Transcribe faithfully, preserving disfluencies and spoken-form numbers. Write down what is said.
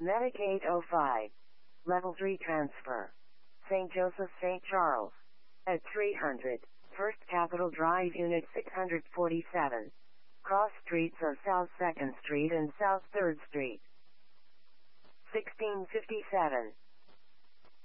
Medic eight oh five. Level three transfer. Saint Joseph Saint Charles. At three hundred, First Capitol Drive Unit six forty-seven. Cross streets are South second Street and South third Street. sixteen fifty-seven.